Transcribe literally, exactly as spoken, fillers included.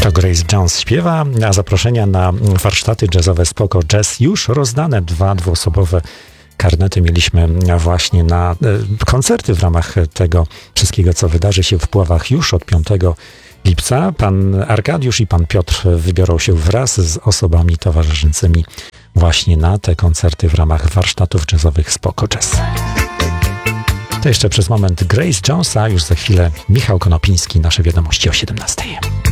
To Grace Jones śpiewa, a zaproszenia na warsztaty jazzowe Spoko Jazz już rozdane. Dwa dwuosobowe karnety mieliśmy właśnie na koncerty w ramach tego wszystkiego, co wydarzy się w Puławach już od piątego lipca. Pan Arkadiusz i pan Piotr wybiorą się wraz z osobami towarzyszącymi właśnie na te koncerty w ramach warsztatów jazzowych Spoko Jazz. To jeszcze przez moment Grace Jones, a już za chwilę Michał Konopiński, nasze wiadomości o siedemnastej.